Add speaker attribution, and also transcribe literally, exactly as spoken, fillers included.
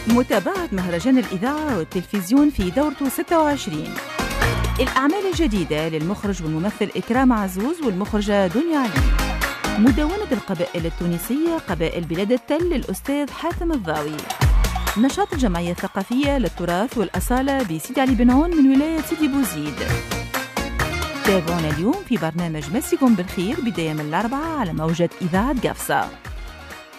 Speaker 1: متابعة مهرجان الإذاعة والتلفزيون في دورته ستة وعشرين. الأعمال الجديدة للمخرج والممثل إكرام عزوز والمخرجة دنيا علي. مدونة القبائل التونسية قبائل بلاد التل للأستاذ حاتم الضاوي. نشاط الجمعية الثقافية للتراث والأصالة بسيدي علي بن عون من ولاية سيدي بوزيد. تابعونا اليوم في برنامج مسكم بالخير بداية من الأربعة على موجة إذاعة قفصة.